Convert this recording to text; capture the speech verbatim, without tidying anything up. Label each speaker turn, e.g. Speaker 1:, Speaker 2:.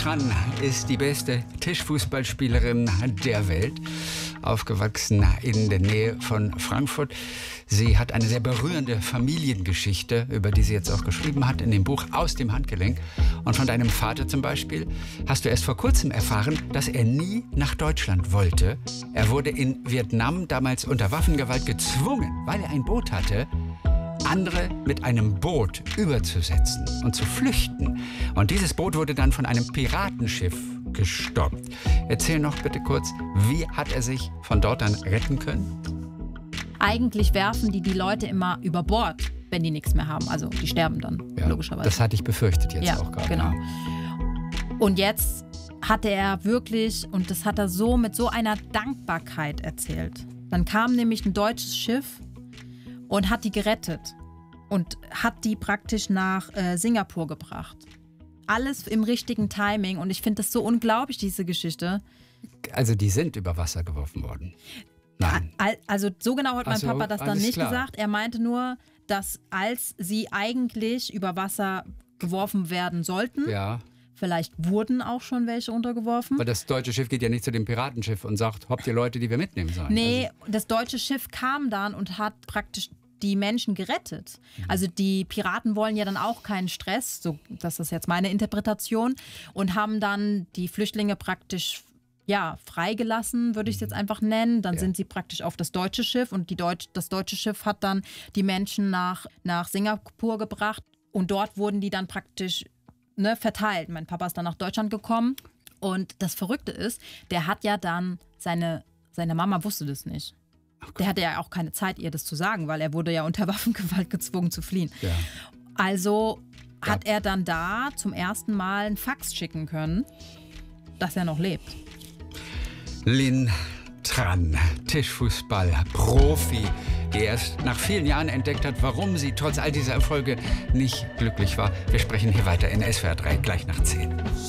Speaker 1: Tran ist die beste Tischfußballspielerin der Welt, aufgewachsen in der Nähe von Frankfurt. Sie hat eine sehr berührende Familiengeschichte, über die sie jetzt auch geschrieben hat in dem Buch Aus dem Handgelenk. Und von deinem Vater zum Beispiel hast du erst vor kurzem erfahren, dass er nie nach Deutschland wollte. Er wurde in Vietnam damals unter Waffengewalt gezwungen, weil er ein Boot hatte, andere mit einem Boot überzusetzen und zu flüchten. Und dieses Boot wurde dann von einem Piratenschiff gestoppt. Erzähl noch bitte kurz, wie hat er sich von dort dann retten können?
Speaker 2: Eigentlich werfen die die Leute immer über Bord, wenn die nichts mehr haben. Also die sterben dann, ja, logischerweise.
Speaker 1: Das hatte ich befürchtet jetzt
Speaker 2: ja,
Speaker 1: auch gerade.
Speaker 2: Genau. Und jetzt hatte er wirklich, und das hat er so mit so einer Dankbarkeit erzählt. Dann kam nämlich ein deutsches Schiff und hat die gerettet und hat die praktisch nach äh, Singapur gebracht. Alles im richtigen Timing, und ich finde das so unglaublich, diese Geschichte.
Speaker 1: Also die sind über Wasser geworfen worden? Nein.
Speaker 2: Also so genau hat mein
Speaker 1: also,
Speaker 2: Papa das dann nicht
Speaker 1: klar.
Speaker 2: gesagt. Er meinte nur, dass als sie eigentlich über Wasser geworfen werden sollten,
Speaker 1: ja.
Speaker 2: vielleicht wurden auch schon welche untergeworfen.
Speaker 1: Aber das deutsche Schiff geht ja nicht zu dem Piratenschiff und sagt, habt ihr Leute, die wir mitnehmen sollen?
Speaker 2: Nee,
Speaker 1: also
Speaker 2: das deutsche Schiff kam dann und hat praktisch die Menschen gerettet. Also die Piraten wollen ja dann auch keinen Stress, so, das ist jetzt meine Interpretation, und haben dann die Flüchtlinge praktisch ja, freigelassen, würde ich es jetzt einfach nennen. Dann ja. sind sie praktisch auf das deutsche Schiff, und die Deutsch, das deutsche Schiff hat dann die Menschen nach, nach Singapur gebracht, und dort wurden die dann praktisch ne, verteilt. Mein Papa ist dann nach Deutschland gekommen, und das Verrückte ist, der hat ja dann, seine, seine Mama wusste das nicht. Der hatte ja auch keine Zeit, ihr das zu sagen, weil er wurde ja unter Waffengewalt gezwungen zu fliehen.
Speaker 1: Ja.
Speaker 2: Also hat er dann da zum ersten Mal einen Fax schicken können, dass er noch lebt.
Speaker 1: Lin Tran, Tischfußball-Profi, die erst nach vielen Jahren entdeckt hat, warum sie trotz all dieser Erfolge nicht glücklich war. Wir sprechen hier weiter in S W R drei, gleich nach zehn.